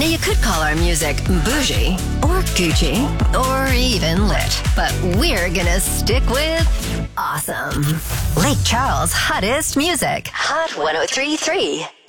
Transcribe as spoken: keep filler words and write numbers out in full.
Now, you could call our music bougie, or Gucci, or even lit, but we're gonna stick with awesome. Lake Charles' hottest music. Hot one oh three point three.